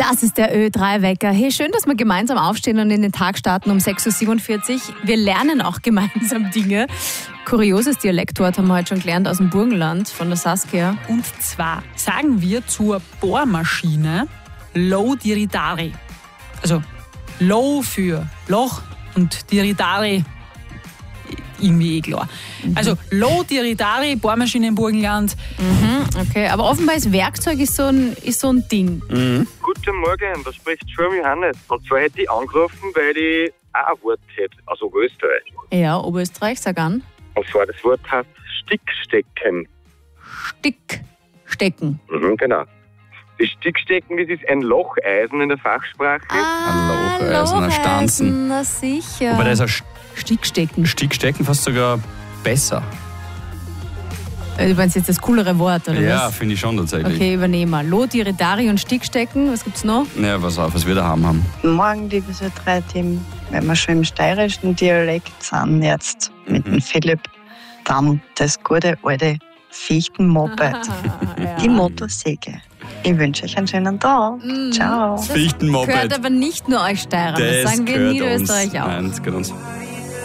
Das ist der Ö3-Wecker. Hey, schön, dass wir gemeinsam aufstehen und in den Tag starten um 6.47 Uhr. Wir lernen auch gemeinsam Dinge. Kurioses Dialektwort haben wir heute schon gelernt aus dem Burgenland von der Saskia. Und zwar sagen wir zur Bohrmaschine Low Diridari. Also Low für Loch und Diridari irgendwie klar. Also Low Diridari, Bohrmaschine im Burgenland. Okay, aber offenbar ist Werkzeug so ein Ding. Guten Morgen, da spricht Schwurm Johannes. Und zwar hätte ich angerufen, weil ich auch ein Wort hätte aus Oberösterreich. Ja, Oberösterreich, sag an. Und zwar das Wort heißt Stickstecken. Stickstecken. Genau. Das Stickstecken, das ist ein Locheisen in der Fachsprache. Ein Locheisen, ein Stanzen. Na sicher. Aber da ist ein Stickstecken. Stickstecken fast sogar besser. Du meinst jetzt das coolere Wort, oder was? Ja, finde ich schon tatsächlich. Okay, übernehmen wir. Loh, Diridari und Stickstecken. Was gibt's noch? Ja, was wir da haben. Guten Morgen, liebes Ö3-Team. Wenn wir schon im steirischen Dialekt sind jetzt mit dem Philipp, dann das gute alte Fichtenmoped, die Motorsäge. Ich wünsche euch einen schönen Tag. Ciao. Fichtenmoped. Gehört aber nicht nur euch Steirern, das sagen wir in Niederösterreich auch. Nein, das gehört uns.